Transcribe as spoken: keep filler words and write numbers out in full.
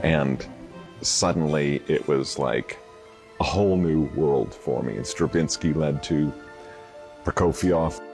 And suddenly it was like a whole new world for me. And Stravinsky led to Prokofiev.